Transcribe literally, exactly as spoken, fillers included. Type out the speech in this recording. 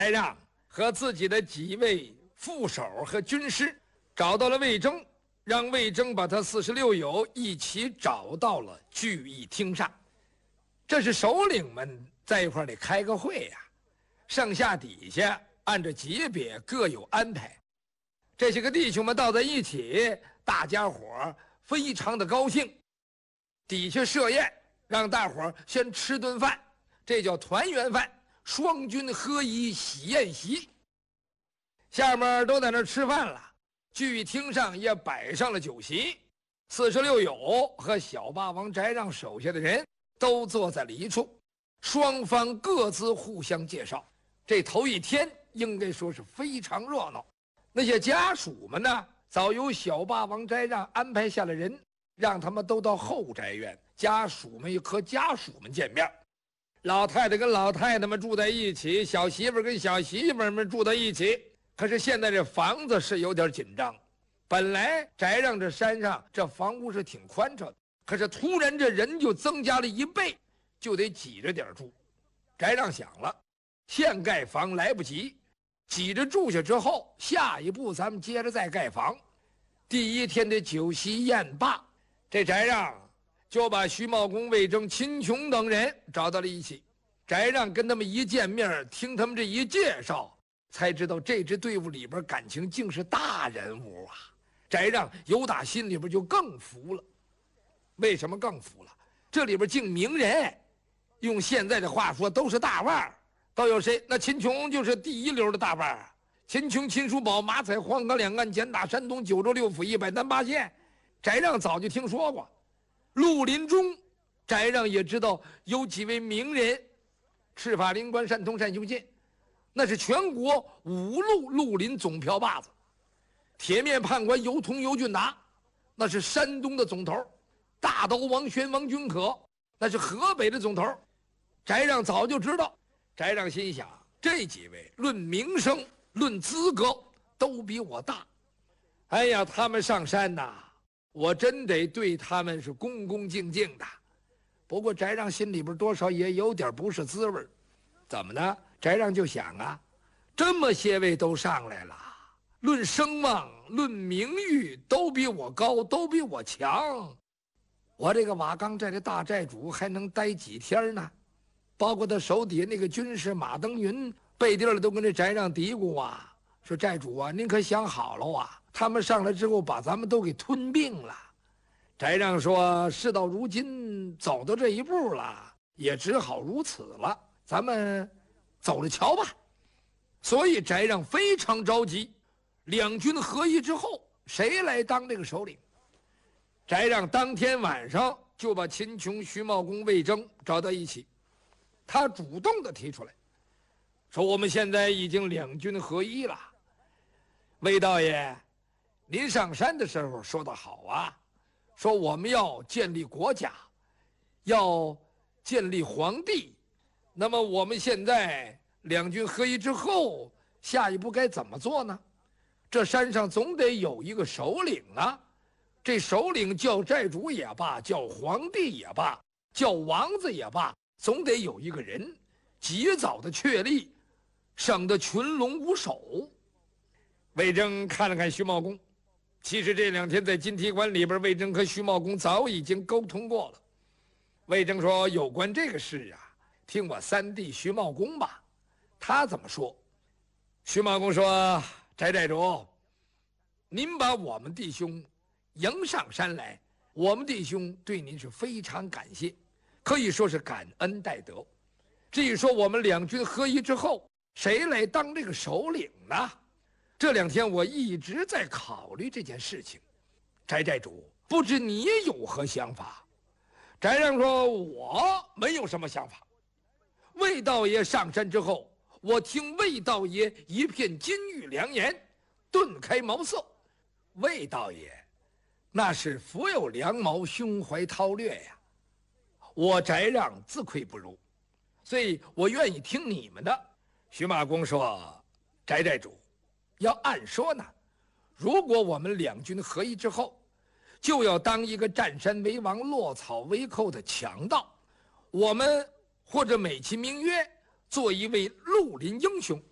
翟让和自己的几位副手和军师找到了魏征，让魏征把他四十六友一起找到了聚义厅上。这是首领们在一块儿得开个会呀、啊，上下底下按照级别各有安排。这些个弟兄们到在一起，大家伙非常的高兴。底下设宴，让大伙儿先吃顿饭，这叫团圆饭，双军合一喜宴席。下面都在那吃饭了，聚义厅上也摆上了酒席。四十六友和小霸王翟让手下的人都坐在了一处，双方各自互相介绍。这头一天应该说是非常热闹。那些家属们呢，早由小霸王翟让安排下了人，让他们都到后宅院，家属们和家属们见面。老太太跟老太太们住在一起，小媳妇跟小媳妇们住在一起。可是现在这房子是有点紧张。本来翟让这山上这房屋是挺宽敞的，可是突然这人就增加了一倍，就得挤着点住。翟让想了，现盖房来不及，挤着住下之后，下一步咱们接着再盖房。第一天的酒席宴罢，这翟让就把徐茂公、魏征、秦琼等人找到了一起。翟让跟他们一见面，听他们这一介绍，才知道这支队伍里边感情竟是大人物啊！翟让由打心里边就更服了。为什么更服了？这里边竟名人，用现在的话说都是大腕儿。都有谁？那秦琼就是第一流的大腕儿。秦琼、秦叔宝、马采、黄河两岸、简打、山东、九州六府、一百单八县，翟让早就听说过。绿林中，翟让也知道有几位名人，赤法灵官单通、单雄信，那是全国五路绿林总票把子。铁面判官尤通、尤俊达，那是山东的总头；大刀王宣、王君可，那是河北的总头。翟让早就知道。翟让心想，这几位论名声、论资格都比我大。哎呀，他们上山呐，我真得对他们是恭恭敬敬的。不过翟让心里边多少也有点不是滋味。怎么呢？翟让就想啊，这么些位都上来了，论声望、论名誉都比我高，都比我强。我这个瓦岗寨的大寨主还能待几天呢？包括他手底下那个军师马登云，背地里都跟这翟让嘀咕啊，说寨主啊，您可想好了啊，他们上来之后把咱们都给吞并了。翟让说，事到如今走到这一步了，也只好如此了，咱们走着瞧吧。所以翟让非常着急，两军合一之后，谁来当这个首领？翟让当天晚上就把秦琼、徐茂公、魏征找到一起。他主动的提出来，说我们现在已经两军合一了。魏道爷，您上山的时候说得好啊，说我们要建立国家，要建立皇帝。那么我们现在两军合一之后，下一步该怎么做呢？这山上总得有一个首领啊，这首领叫寨主也罢，叫皇帝也罢，叫王子也罢，总得有一个人及早的确立，省得群龙无首。魏征看了看徐茂公，其实这两天在金提馆里边，魏征和徐茂公早已经沟通过了。魏征说，有关这个事啊，听我三弟徐茂公吧，他怎么说？徐茂公说，翟寨主，您把我们弟兄迎上山来，我们弟兄对您是非常感谢，可以说是感恩戴德。至于说我们两军合一之后，谁来当这个首领呢？这两天我一直在考虑这件事情。翟寨主，不知你有何想法？翟让说，我没有什么想法。魏道爷上山之后，我听魏道爷一片金玉良言，顿开茅塞。魏道爷那是福有良谋，胸怀韬略呀，我翟让自愧不如，所以我愿意听你们的。徐茂公说，翟寨主，要按说呢，如果我们两军合一之后，就要当一个占山为王、落草为寇的强盗，我们或者美其名曰做一位绿林英雄，